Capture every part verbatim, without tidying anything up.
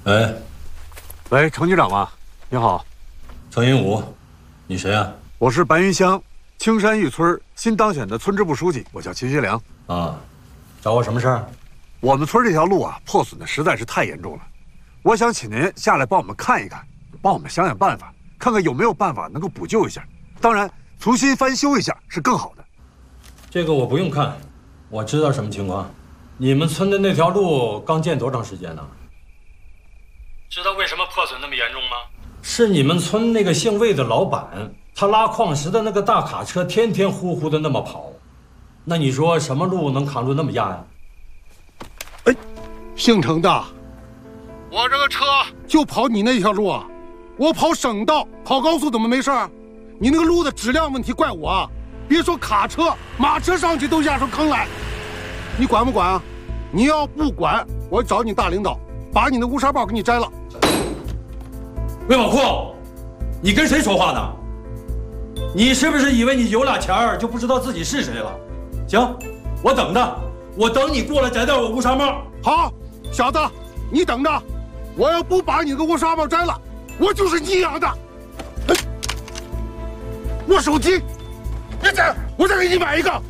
喂， 喂，程局长吗？你好， 程云武，你谁啊？ 我是白云乡青山峪村新当选的村支部书记，我叫秦学良。 啊，找我什么事儿？ 我们村这条路啊，破损的实在是太严重了，我想请您下来帮我们看一看，帮我们想想办法，看看有没有办法能够补救一下。当然，重新翻修一下是更好的。 这个我不用看，我知道什么情况。你们村的那条路刚建多长时间呢？知道为什么破损那么严重吗？是你们村那个姓魏的老板，他拉矿石的那个大卡车天天呼呼的那么跑，那你说什么路能扛住那么压呀？ 哎，姓程的，我这个车就跑你那条路啊，我跑省道、跑高速怎么没事儿？你那个路的质量问题怪我啊！别说卡车、马车上去都压出坑来，你管不管啊？你要不管，我找你大领导，把你的乌纱帽给你摘了。 魏宝库，你跟谁说话呢？你是不是以为你有俩钱儿就不知道自己是谁了？行，我等着，我等你过来摘掉我乌纱帽。 好，小子，你等着，我要不把你的乌纱帽摘了，我就是你养的。哎，我手机，别摘，我再给你买一个。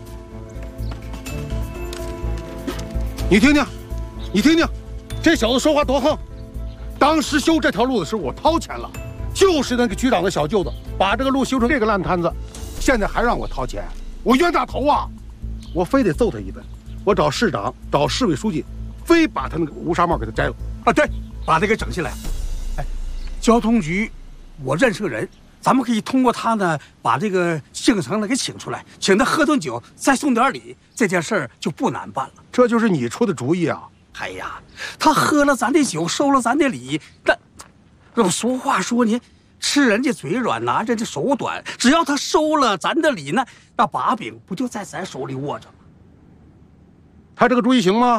你听听，你听听，这小子说话多横！当时修这条路的时候，我掏钱了，就是那个局长的小舅子把这个路修成这个烂摊子，现在还让我掏钱，我冤大头啊！我非得揍他一顿，我找市长，找市委书记，非把他那个乌纱帽给他摘了。 啊，对，把他给整下来。哎，交通局，我认识个人，咱们可以通过他呢，把这个姓程的给请出来，请他喝顿酒，再送点礼，这件事儿就不难办了。 这就是你出的主意啊！ 哎呀，他喝了咱的酒，收了咱的礼，那，这俗话说呢，吃人家嘴软，拿人家手短。只要他收了咱的礼呢，那把柄不就在咱手里握着吗？ 他这个主意行吗？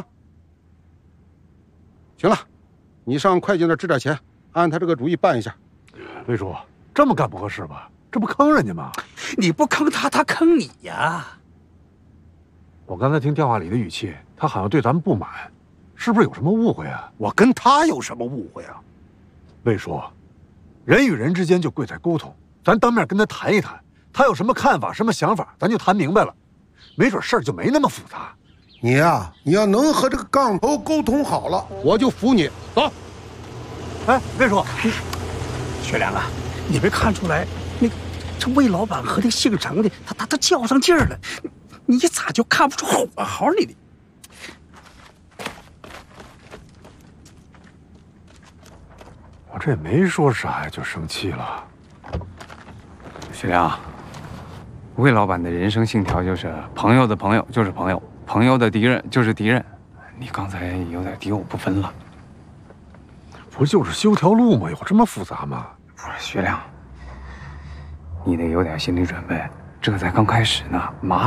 行了，你上会计那支点钱，按他这个主意办一下。 魏叔，这么干不合适吧？这不坑人家吗？ 你不坑他，他坑你呀！ 我刚才听电话里的语气，他好像对咱们不满，是不是有什么误会啊？ 我跟他有什么误会啊？ 魏叔，人与人之间就贵在沟通，咱当面跟他谈一谈，他有什么看法、什么想法，咱就谈明白了，没准事儿就没那么复杂。 你呀、啊，你要能和这个杠头沟通好了，我就服你。走。 哎，魏叔，你学良啊，你没看出来，那个这魏老板和那姓程的，他他他较上劲儿了，你咋就看不出火候来呢？ 我这也没说啥呀，就生气了。 学良，魏老板的人生信条就是朋友的朋友就是朋友，朋友的敌人就是敌人。你刚才有点敌我不分了。 不就是修条路吗？有这么复杂吗？ 不是学良，你得有点心理准备，这才刚开始呢，麻